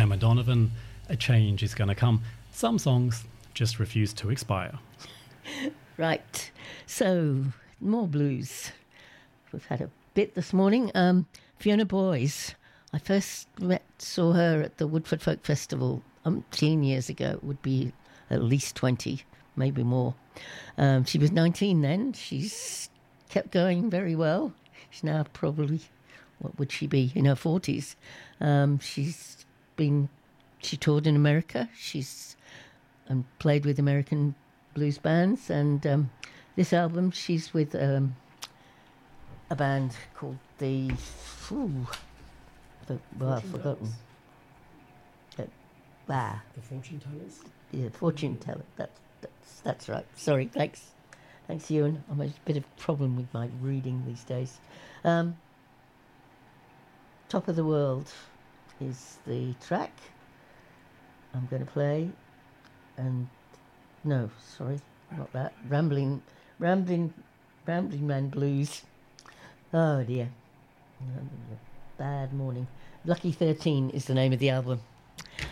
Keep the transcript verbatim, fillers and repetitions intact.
Emma Donovan, a change is going to come. Some songs just refuse to expire. Right. So, more blues. We've had a bit this morning. Um, Fiona Boyes. I first met, saw her at the Woodford Folk Festival umpteen years ago. It would be at least twenty, maybe more. Um, she was nineteen then. She's kept going very well. She's now probably, what would she be, in her forties. Um, she's been, she toured in America. She's um, played with American blues bands. And um, this album, she's with um, a band called the, ooh, the well, I've forgotten. Uh, ah. The Fortune Tellers? Yeah, Fortune Teller. That, that's, that's right. Sorry, thanks. Thanks, Ewan. I'm a bit of a problem with my reading these days. Um, Top of the World is the track I'm going to play. And, no, sorry, not that. Rambling, Rambling, Rambling Man Blues. Oh, dear. Bad morning. Lucky thirteen is the name of the album.